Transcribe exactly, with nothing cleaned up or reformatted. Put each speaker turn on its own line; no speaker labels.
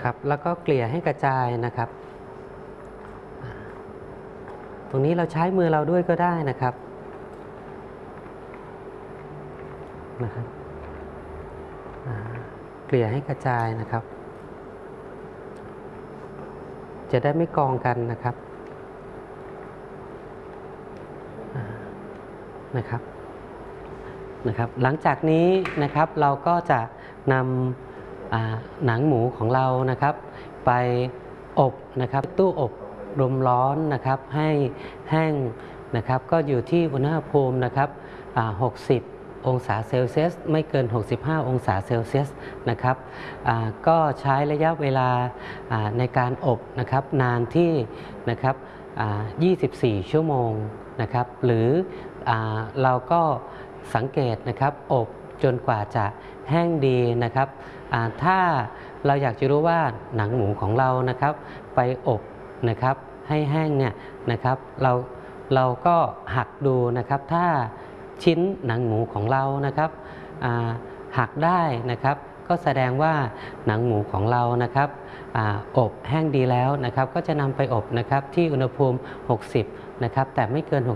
นะครับแล้วก็เกลี่ยให้กระจายนะครับตรงนี้เราใช้มือเราด้วยก็ได้นะครับนะครับเกลี่ยให้กระจายนะครับจะได้ไม่กองกันนะครับนะครับนะครับหลังจากนี้นะครับเราก็จะนำหนังหมูของเรานะครับไปอบนะครับตู้อบลมร้อนนะครับให้แห้งนะครับก็อยู่ที่อุณหภูมินะครับหกสิบองศาเซลเซียสไม่เกินหกสิบห้าองศาเซลเซียสนะครับก็ใช้ระยะเวลาในการอบนะครับนานที่นะครับยี่สิบสี่ชั่วโมงนะครับหรือเราก็สังเกตนะครับอบจนกว่าจะแห้งดีนะครับถ้าเราอยากจะรู้ว่าหนังหมูของเรานะครับไปอบนะครับให้แห้งเนี่ยนะครับเราเราก็หักดูนะครับถ้าชิ้นหนังหมูของเรานะครับหักได้นะครับก็แสดงว่าหนังหมูของเรานะครับอบแห้งดีแล้วนะครับก็จะนำไปอบนะครับที่อุณหภูมิหกสิบนะครับแต่ไม่เกิน